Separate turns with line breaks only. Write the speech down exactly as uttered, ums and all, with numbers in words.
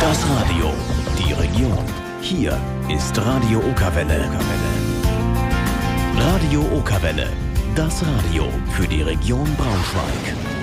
Das Radio, die Region. Hier ist Radio Okerwelle. Radio Okerwelle, das Radio für die Region Braunschweig.